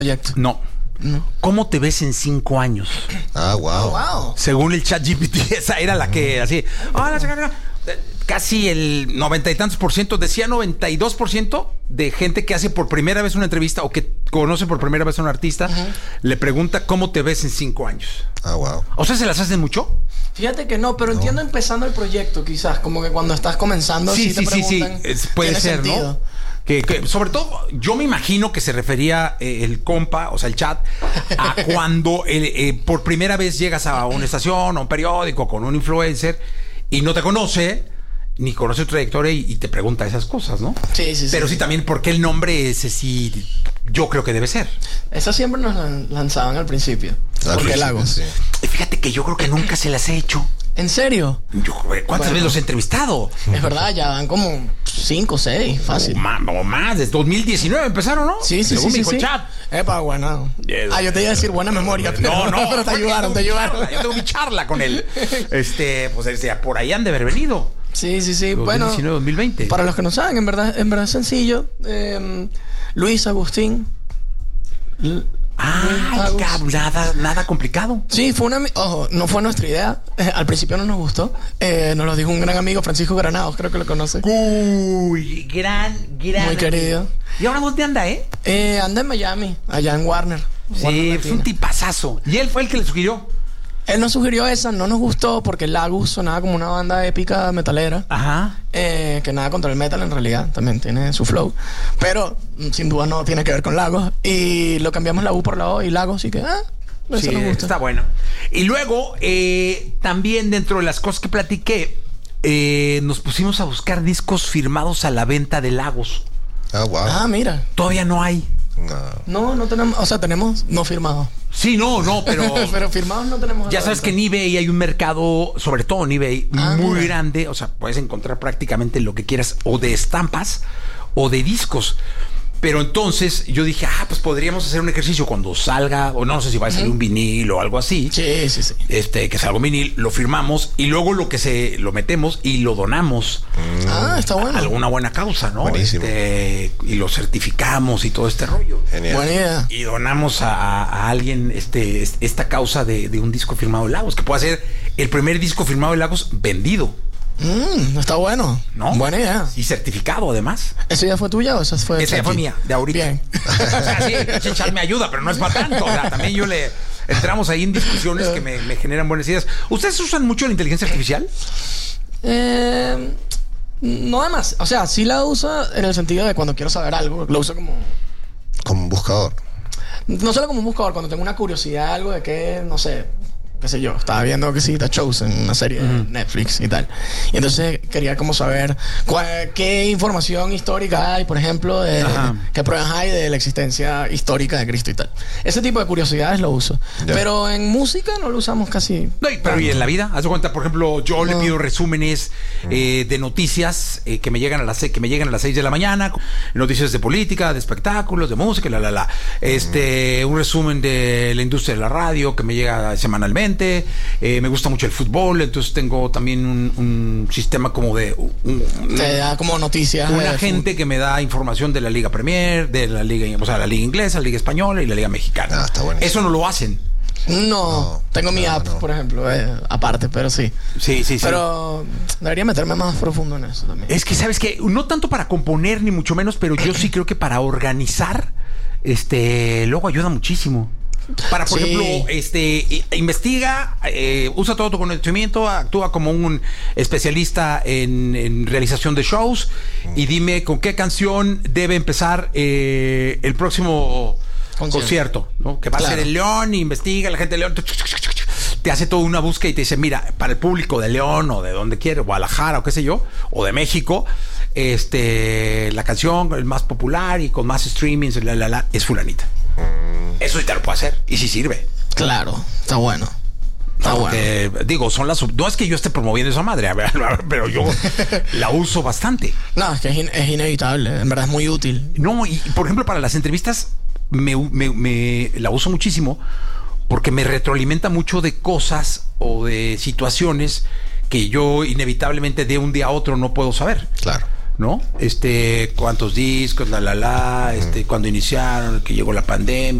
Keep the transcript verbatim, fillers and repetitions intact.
proyecto. No. No. ¿Cómo te ves en cinco años? Ah, wow. Oh, wow. Según el ChatGPT, esa era la que así. Oh, casi el noventa y tantos por ciento, decía noventa y dos por ciento de gente que hace por primera vez una entrevista o que conoce por primera vez a un artista, uh-huh. le pregunta cómo te ves en cinco años. Ah, wow. ¿O sea, se las hacen mucho? Fíjate que no, pero No. entiendo empezando el proyecto, quizás, como que cuando estás comenzando, Sí, sí, sí, te sí, sí, preguntan, es- puede ¿tiene ser, sentido? ¿no? Que, que sobre todo, yo me imagino que se refería eh, el compa, o sea, el chat, a cuando el, eh, por primera vez llegas a una estación, a un periódico, con un influencer y no te conoce, ni conoce tu trayectoria y, y te pregunta esas cosas, ¿no? Sí, sí, sí. Pero sí también, ¿por qué el nombre ese sí? Yo creo que debe ser. Eso siempre nos lan- lanzaban al principio. Al Porque principio, Lagos. sí. Y fíjate que yo creo que nunca se las he hecho. ¿En serio? Yo, ¿Cuántas Bueno. veces los he entrevistado? Es verdad, ya van como cinco, seis, fácil. O más, o más, desde dos mil diecinueve empezaron, ¿no? Sí, sí, Según sí, mi sí, sí. chat. Epa, bueno. Yes. Ah, yo te iba a decir buena memoria, pero, No, no, pero te porque ayudaron, yo te tengo mi ayudaron. charla, Yo tengo mi charla con él. Este, pues desde por ahí han de haber venido. Sí, sí, sí. dos mil Bueno, diecinueve, dos mil veinte. para los que no saben, en verdad, en verdad es sencillo. Eh, Luis Agustín. L- Ah, Agus. cab- nada, nada complicado. Sí, fue una... ami- Ojo, no fue nuestra idea. Eh, al principio no nos gustó. Eh, nos lo dijo un gran amigo, Francisco Granados, creo que lo conoce. Uy, gran, gran. Muy querido. ¿Y ahora dónde anda, eh? Eh, anda en Miami, allá en Warner. Sí, Warner fue un Latina. tipazazo. Y él fue el que le sugirió. Él nos sugirió esa, no nos gustó porque Lagos sonaba como una banda épica metalera. Ajá. Eh, que nada contra el metal en realidad, también tiene su flow. Pero mm, sin duda no tiene que ver con Lagos. Y lo cambiamos la U por la O y Lagos, y que, ah, eso Sí, nos gusta. está bueno. Y luego, eh, también dentro de las cosas que platiqué, eh, nos pusimos a buscar discos firmados a la venta de Lagos. Ah, wow. Ah, mira. Todavía no hay. No. No, no tenemos, o sea, tenemos no firmados. Sí, no, no, pero... Pero firmados no tenemos. a Ya la sabes que venta. en eBay hay un mercado, sobre todo en eBay, Ah, muy mira. grande. O sea, puedes encontrar prácticamente lo que quieras, o de estampas o de discos. Pero entonces yo dije, ah, pues podríamos hacer un ejercicio cuando salga, o no, no sé si va a salir un vinil o algo así. Sí, sí, sí. Este, que salga un vinil, lo firmamos y luego lo que se lo metemos y lo donamos Ah, está bueno. a alguna buena causa, ¿no? Buenísimo. Este, y lo certificamos y todo este rollo. Genial. Buena idea. Y donamos a, a- a alguien este, es- esta causa de, de un disco firmado de Lagos, que puede ser el primer disco firmado de Lagos vendido, Mm, está bueno. ¿no? Buena idea. Y certificado, además. ¿Esa idea fue tuya o esa fue Esa ya fue Chachi? mía, de ahorita. Bien. O sea, sí, Chal me ayuda, pero no es para tanto. O sea, también yo le... Entramos ahí en discusiones que me, me generan buenas ideas. ¿Ustedes usan mucho la inteligencia artificial? Eh, no además, o sea, sí la uso en el sentido de cuando quiero saber algo, lo uso como, Como un buscador. no solo como un buscador, cuando tengo una curiosidad, algo de que, no sé, qué sé yo, estaba viendo que sí, The Chosen, una serie de Netflix y tal. Y entonces quería como saber cuál- qué información histórica hay, por ejemplo, de Ajá. qué pruebas hay de la existencia histórica de Cristo y tal. Ese tipo de curiosidades lo uso. Ya. Pero en música no lo usamos casi. No, y- pero y en la vida, haz de cuenta, por ejemplo, yo le No. pido resúmenes eh, de noticias eh, que me llegan a las se- que me llegan a las seis de la mañana, noticias de política, de espectáculos, de música, la la la. Este, un resumen de la industria de la radio que me llega semanalmente. Eh, me gusta mucho el fútbol, entonces tengo también un, un sistema como de un- un- Te da como noticias. una de gente que me da información de la Liga Premier, de la Liga, o sea, la Liga Inglesa, la Liga Española y la Liga Mexicana. Ah, está buenísimo. Eso no lo hacen. No, No, tengo mi no, app, no. por ejemplo, eh, aparte, pero sí. Sí, sí, sí. Pero debería meterme más profundo en eso también. Es que, ¿sabes qué? No tanto para componer, ni mucho menos, pero yo sí creo que para organizar, este, luego ayuda muchísimo. Para, por Sí. ejemplo, este, i- investiga, eh, usa todo tu conocimiento, actúa como un especialista en, en realización de shows y dime con qué canción debe empezar eh, el próximo Concierto. concierto, ¿no? Que va Claro. a ser en León, investiga, la gente de León te hace toda una búsqueda y te dice, mira, para el público de León o de donde quiera, Guadalajara o qué sé yo, o de México, este, la canción el más popular y con más streamings, la, la, la, es fulanita. Eso sí te lo puedo hacer y sí sirve. Claro, está bueno. Está bueno. Porque, digo, son las... No es que yo esté promoviendo esa madre, a ver, a ver, pero yo la uso bastante. No, es que es, in- es inevitable, en verdad es muy útil. No, y por ejemplo, para las entrevistas me, me- me- la uso muchísimo porque me retroalimenta mucho de cosas o de situaciones que yo inevitablemente de un día a otro no puedo saber. Claro. ¿No? Este, cuántos discos, la, la, la, este, cuando iniciaron, que llegó la pandemia.